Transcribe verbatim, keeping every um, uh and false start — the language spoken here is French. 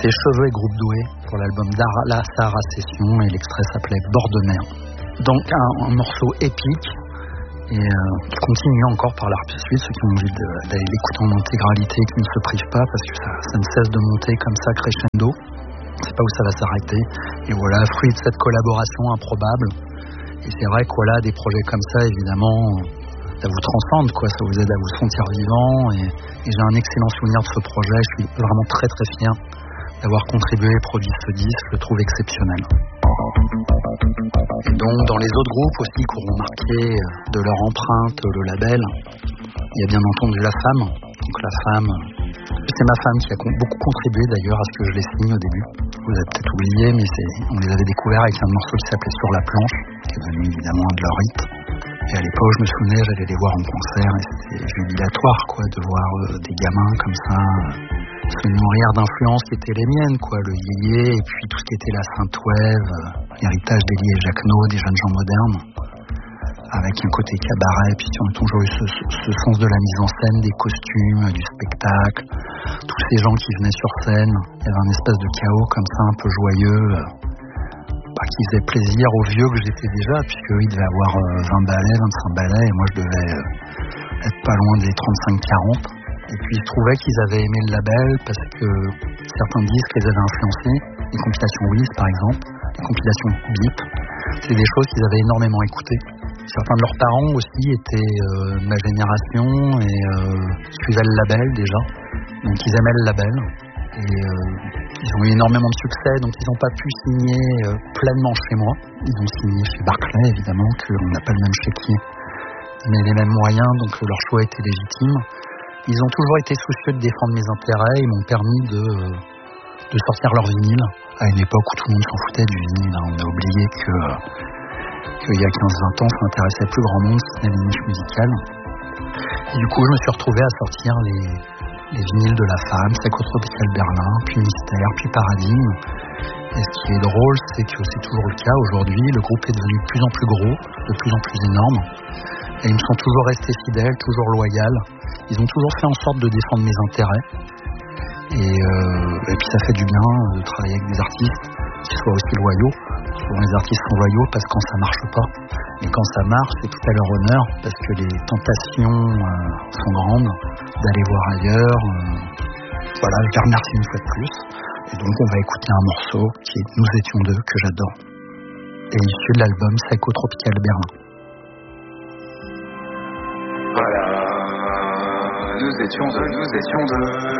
C'était Cheveux et Groupe Doué pour l'album Dara, La Sahara Session, et l'extrait s'appelait Bord de mer. Donc un, un morceau épique et euh, qui continue encore par la suite. Ceux qui ont envie de, d'aller l'écouter en intégralité, qui ne se privent pas parce que ça, ça ne cesse de monter comme ça crescendo. On ne sait pas où ça va s'arrêter. Et voilà, fruit de cette collaboration improbable. Et c'est vrai que voilà, des projets comme ça, évidemment, ça vous transcende, quoi. Ça vous aide à vous sentir vivant. Et, et j'ai un excellent souvenir de ce projet. Je suis vraiment très très fier d'avoir contribué et produit ce disque. Je le trouve exceptionnel. Et donc, dans les autres groupes aussi qui auront marqué de leur empreinte le label, il y a bien entendu La Femme. Donc La Femme, c'est ma femme qui a beaucoup contribué d'ailleurs à ce que je les signe au début. Vous avez peut-être oublié, mais c'est, on les avait découverts avec un morceau qui s'appelait Sur la planche, qui est devenu évidemment un de leurs hits. Et à l'époque, je me souvenais, j'allais les voir en concert et c'était jubilatoire, quoi, de voir euh, des gamins comme ça euh, se nourrir d'influences qui étaient les miennes, quoi, le yéyé et puis tout ce qui était la synthwave, euh, l'héritage d'Elie et Jacquenot, des jeunes gens modernes, avec un côté cabaret, puis on a toujours eu ce, ce, ce sens de la mise en scène, des costumes, du spectacle, tous ces gens qui venaient sur scène, il y avait un espèce de chaos comme ça, un peu joyeux, euh, bah, qui faisait plaisir aux vieux que j'étais déjà, puisqu'eux ils devaient avoir euh, vingt ballets, vingt-cinq ballets, et moi je devais euh, être pas loin des trente-cinq quarante. Et puis je trouvais qu'ils avaient aimé le label parce que certains disques les avaient influencés, les compilations Wiz par exemple, les compilations Beat, c'est des choses qu'ils avaient énormément écoutées. Certains de leurs parents aussi étaient euh, de ma génération et euh, suivaient le label déjà, donc ils aimaient le label. Et euh, ils ont eu énormément de succès, donc ils n'ont pas pu signer euh, pleinement chez moi. Ils ont signé chez Barclay, évidemment, qu'on n'a pas le même chéquier, mais les mêmes moyens, donc euh, leur choix était légitime. Ils ont toujours été soucieux de défendre mes intérêts, ils m'ont permis de, euh, de sortir leur vinyle, à une époque où tout le monde s'en foutait du vinyle. Hein. On a oublié que, euh, qu'il y a quinze vingt ans, ça intéressait plus grand monde, c'était les niches musicales. Et du coup, je me suis retrouvé à sortir les... les vinyles de La Femme, Psychotropical Berlin, puis Mystère, puis Paradigme. Et ce qui est drôle, c'est que c'est toujours le cas aujourd'hui. Le groupe est devenu de plus en plus gros, de plus en plus énorme. Et ils me sont toujours restés fidèles, toujours loyaux. Ils ont toujours fait en sorte de défendre mes intérêts. Et, euh, et puis ça fait du bien de travailler avec des artistes qui soient aussi loyaux. Souvent les artistes sont loyaux parce que quand ça marche pas. Et quand ça marche, c'est tout à leur honneur parce que les tentations euh, sont grandes d'aller voir ailleurs. Euh, voilà, je les remercie une fois de plus. Et donc on va écouter un morceau qui est Nous étions deux, que j'adore. Et issu de l'album Psychotropical Berlin. Voilà, nous étions deux, nous étions deux.